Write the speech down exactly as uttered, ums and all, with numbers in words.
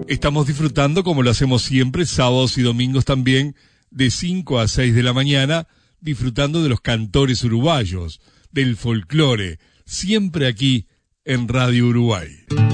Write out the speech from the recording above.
Estamos disfrutando, como lo hacemos siempre, sábados y domingos también, de cinco a seis de la mañana, disfrutando de los cantores uruguayos, del folclore, siempre aquí en Radio Uruguay.